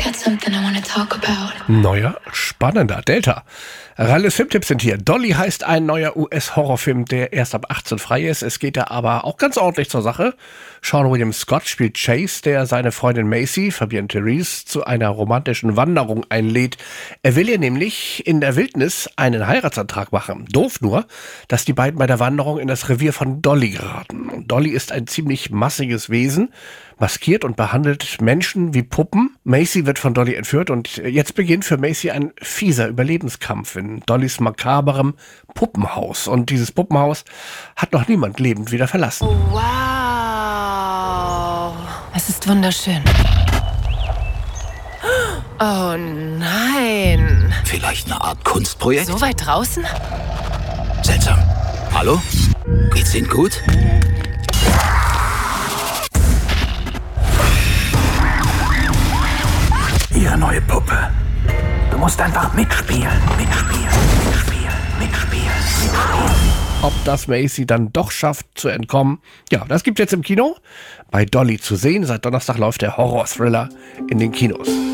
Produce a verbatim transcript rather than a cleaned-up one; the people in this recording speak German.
got something I want to talk about. Neuer, spannender Delta. Ralles Filmtipps sind hier. Dolly heißt ein neuer U S-Horrorfilm, der erst ab achtzehn frei ist. Es geht da aber auch ganz ordentlich zur Sache. Sean William Scott spielt Chase, der seine Freundin Macy, Fabienne Therese, zu einer romantischen Wanderung einlädt. Er will ihr nämlich in der Wildnis einen Heiratsantrag machen. Doof nur, dass die beiden bei der Wanderung in das Revier von Dolly geraten. Und Dolly ist ein ziemlich massiges Wesen, maskiert und behandelt Menschen wie Puppen. Macy wird von Dolly entführt und jetzt beginnt für Macy ein fieser Überlebenskampf in Dollys makaberem Puppenhaus. Und dieses Puppenhaus hat noch niemand lebend wieder verlassen. Oh, wow. Es ist wunderschön. Oh nein. Vielleicht eine Art Kunstprojekt? So weit draußen? Seltsam. Hallo? Geht's Ihnen gut? Ihre neue Puppe. Du musst einfach mitspielen, mitspielen, mitspielen, mitspielen, mitspielen. Ob das Macy dann doch schafft zu entkommen, ja, das gibt's jetzt im Kino. Bei Dolly zu sehen. Seit Donnerstag läuft der Horror-Thriller in den Kinos.